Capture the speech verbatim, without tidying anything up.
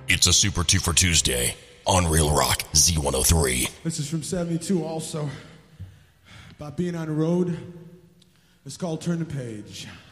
It's a Super Two for Tuesday on Real Rock Z one oh three. This is from seventy-two also. About being on the road. It's called Turn the Page.